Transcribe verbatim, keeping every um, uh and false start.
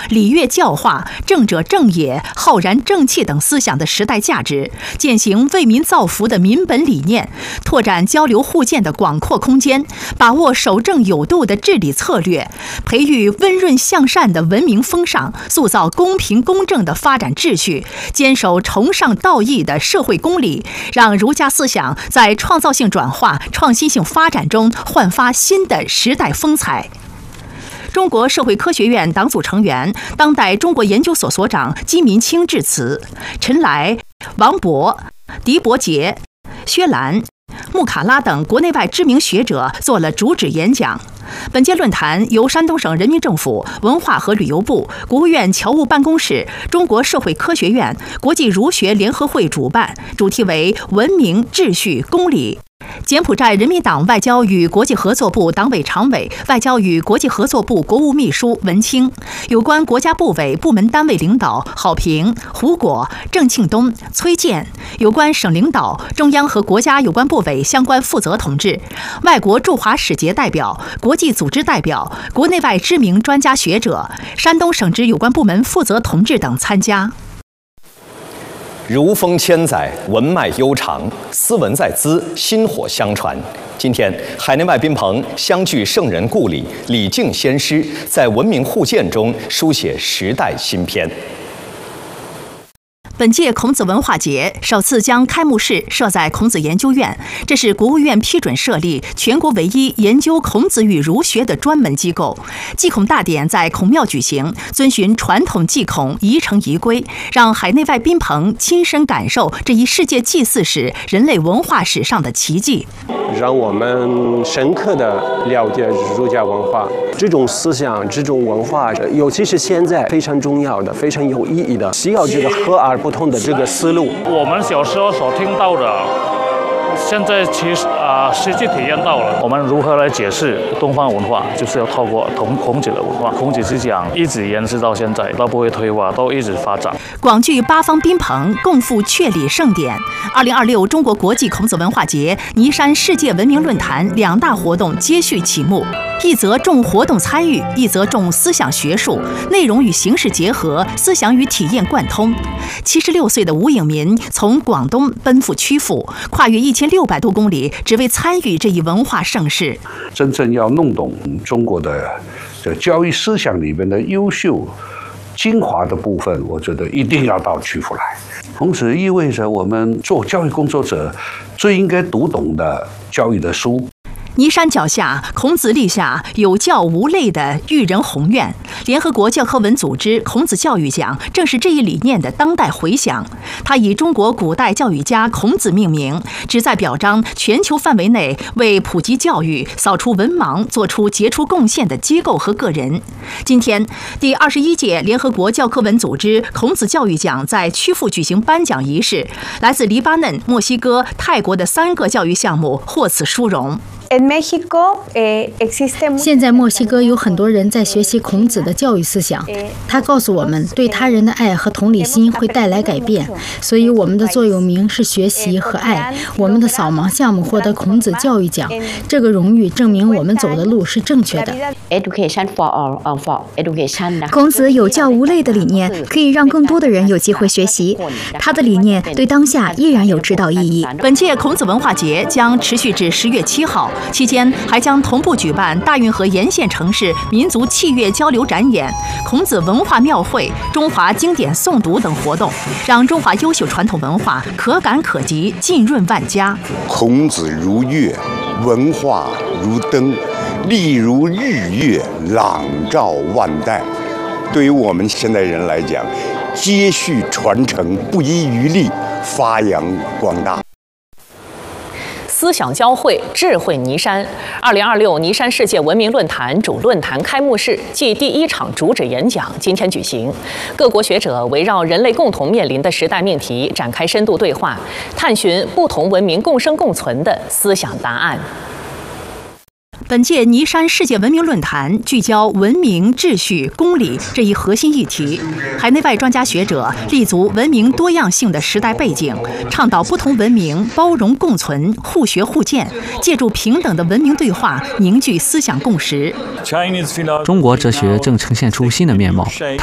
礼乐教化、正者正也、浩然正气等思想的时代价值，践行为民造福的民本理念，拓展交流互鉴的广阔空间，把握守正有度的治理策略，培育温润向善的文明风尚，塑造公平公正的发展秩序，坚守崇尚道义的社会公理，让儒家思想在创造性转化、创新性发展中焕发新的时代风采。中国社会科学院党组成员、当代中国研究所所长姬民清致辞，陈来、王博、狄伯杰、薛兰、穆卡拉等国内外知名学者做了主旨演讲。本届论坛由山东省人民政府文化和旅游部、国务院侨务办公室、中国社会科学院、国际儒学联合会主办，主题为文明、秩序、公理。柬埔寨人民党外交与国际合作部党委常委、外交与国际合作部国务秘书文清，有关国家部委部门单位领导郝平、胡果、郑庆东、崔健，有关省领导、中央和国家有关部委相关负责同志，外国驻华使节代表、国际组织代表、国内外知名专家学者、山东省直有关部门负责同志等参加。 儒风千载，文脉悠长，斯文在兹，薪火相传。今天，海内外宾朋相聚圣人故里，礼敬先师，在文明互鉴中书写时代新篇。 本届孔子文化节首次将开幕式设在孔子研究院，这是国务院批准设立全国唯一研究孔子与儒学的专门机构。祭孔大典在孔庙举行，遵循传统祭孔仪程仪规，让海内外宾朋亲身感受这一世界祭祀史、人类文化史上的奇迹， 让我们深刻地了解儒家文化。这种思想、这种文化，尤其是现在非常重要的、非常有意义的，需要这个和而不同的这个思路。 我们小时候所听到的，现在其实啊、呃、实际体验到了。我们如何来解释东方文化，就是要透过孔孔子的文化，孔子思想一直延续到现在，都不会退化，都一直发展。 广聚八方宾朋，共赴确礼盛典。二零二六中国国际孔子文化节尼山世界文明论坛两大活动接续启幕，一则重活动参与，一则重思想学术，内容与形式结合，思想与体验贯通。七十六岁的吴颖民从广东奔赴曲阜，跨越一千六百多公里，只为参与这一文化盛事。 真正要弄懂中国的这教育思想里面的优秀精华的部分，我觉得一定要到曲阜来。同时意味着我们做教育工作者最应该读懂的教育的书。 尼山脚下，孔子立下有教无类的育人宏愿。联合国教科文组织孔子教育奖正是这一理念的当代回响。它以中国古代教育家孔子命名，旨在表彰全球范围内为普及教育、扫除文盲做出杰出贡献的机构和个人。今天，第二十一届联合国教科文组织孔子教育奖在曲阜举行颁奖仪式，来自黎巴嫩、墨西哥、泰国的三个教育项目获此殊荣。 现在墨西哥有很多人在学习孔子的教育思想，他告诉我们，对他人的爱和同理心会带来改变，所以我们的座右铭是学习和爱。我们的扫盲项目获得孔子教育奖，这个荣誉证明我们走的路是正确的。 孔子有教无类的理念，可以让更多的人有机会学习，他的理念对当下依然有指导意义。 本届孔子文化节将持续至十月七号。期间还将同步举办大运河沿线城市民族器乐交流展演、孔子文化庙会、中华经典诵读等活动，让中华优秀传统文化可感可及，浸润万家。 孔子如月，文化如灯，力如日月，朗照万代。对于我们现代人来讲，接续传承，不遗余力，发扬光大。 思想交汇，智慧尼山。二零二六尼山世界文明论坛主论坛开幕式暨第一场主旨演讲今天举行，各国学者围绕人类共同面临的时代命题展开深度对话，探寻不同文明共生共存的思想答案。 本届尼山世界文明论坛聚焦文明、秩序、公理这一核心议题，海内外专家学者立足文明多样性的时代背景，倡导不同文明包容共存、互学互鉴，借助平等的文明对话凝聚思想共识。 中国哲学正呈现出新的面貌，